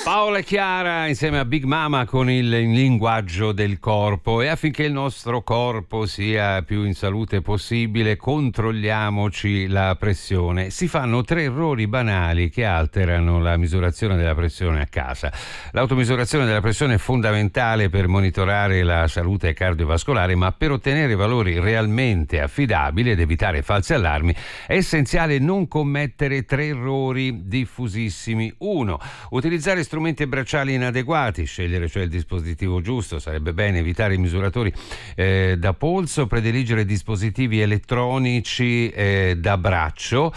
Paola e Chiara insieme a Big Mama con il linguaggio del corpo, e affinché il nostro corpo sia più in salute possibile controlliamoci la pressione. Si fanno 3 errori banali che alterano la misurazione della pressione a casa. L'automisurazione della pressione è fondamentale per monitorare la salute cardiovascolare, ma per ottenere valori realmente affidabili ed evitare falsi allarmi è essenziale non commettere 3 errori diffusissimi. 1. Utilizzare strumenti e bracciali inadeguati, scegliere cioè il dispositivo giusto, sarebbe bene evitare i misuratori da polso, prediligere dispositivi elettronici da braccio,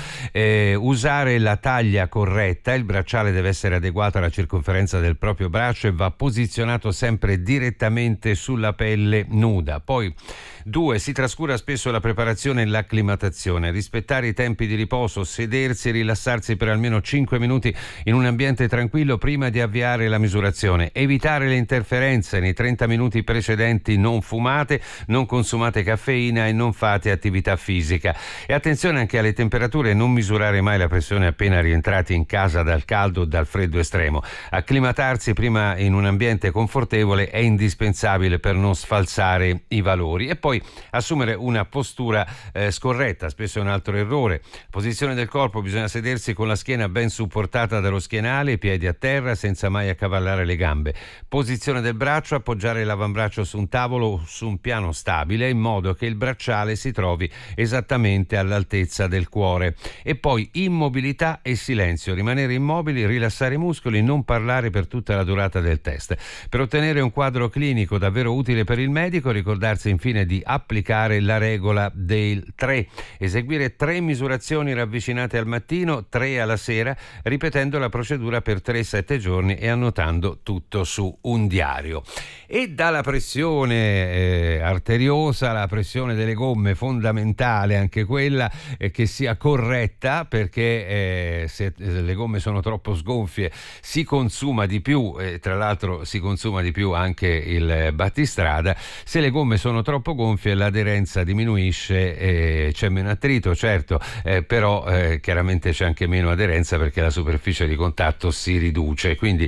usare la taglia corretta, il bracciale deve essere adeguato alla circonferenza del proprio braccio e va posizionato sempre direttamente sulla pelle nuda. Poi 2. Si trascura spesso la preparazione e l'acclimatazione, rispettare i tempi di riposo, sedersi e rilassarsi per almeno 5 minuti in un ambiente tranquillo prima di avviare la misurazione, evitare le interferenze nei 30 minuti precedenti, non fumate, non consumate caffeina e non fate attività fisica. E attenzione anche alle temperature, non misurare mai la pressione appena rientrati in casa dal caldo o dal freddo estremo. Acclimatarsi prima in un ambiente confortevole è indispensabile per non sfalsare i valori. E poi assumere una postura scorretta, spesso è un altro errore. Posizione del corpo: bisogna sedersi con la schiena ben supportata dallo schienale, i piedi a terra senza mai accavallare le gambe. Posizione del braccio: appoggiare l'avambraccio su un tavolo o su un piano stabile in modo che il bracciale si trovi esattamente all'altezza del cuore. E poi immobilità e silenzio: rimanere immobili, rilassare i muscoli, non parlare per tutta la durata del test. Per ottenere un quadro clinico davvero utile per il medico, ricordarsi infine di applicare la regola del 3, eseguire 3 misurazioni ravvicinate al mattino, 3 alla sera, ripetendo la procedura per 3-7 giorni e annotando tutto su un diario. E dalla pressione arteriosa, la pressione delle gomme, fondamentale anche quella che sia corretta, perché se le gomme sono troppo sgonfie si consuma di più, e tra l'altro si consuma di più anche il battistrada. Se le gomme sono troppo gonfie l'aderenza diminuisce, c'è meno attrito, certo, però chiaramente c'è anche meno aderenza perché la superficie di contatto si riduce. Quindi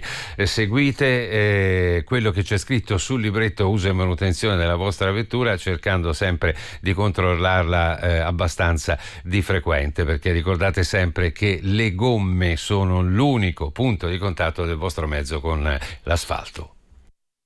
seguite quello che c'è scritto sul libretto uso e manutenzione della vostra vettura, cercando sempre di controllarla abbastanza di frequente, perché ricordate sempre che le gomme sono l'unico punto di contatto del vostro mezzo con l'asfalto.